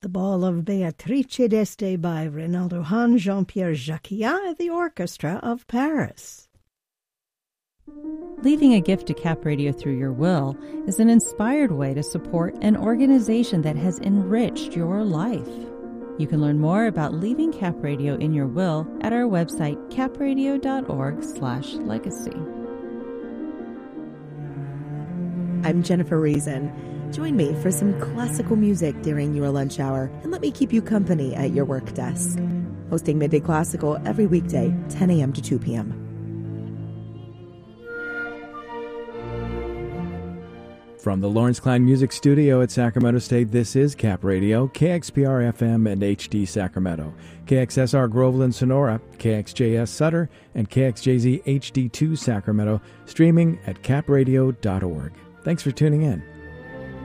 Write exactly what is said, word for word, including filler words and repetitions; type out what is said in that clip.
The Ball of Beatrice d'Este by Reynaldo Hahn, Jean-Pierre Jacquiat, and the Orchestra of Paris. Leaving a gift to Cap Radio through your will is an inspired way to support an organization that has enriched your life. You can learn more about leaving Cap Radio in your will at our website, capradio.org slash legacy. I'm Jennifer Reason. Join me for some classical music during your lunch hour, and let me keep you company at your work desk. Hosting Midday Classical every weekday, ten a.m. to two p.m. From the Lawrence Klein Music Studio at Sacramento State, this is Cap Radio, K X P R F M and H D Sacramento, K X S R Groveland Sonora, K X J S Sutter, and K X J Z H D two Sacramento, streaming at cap radio dot org. Thanks for tuning in.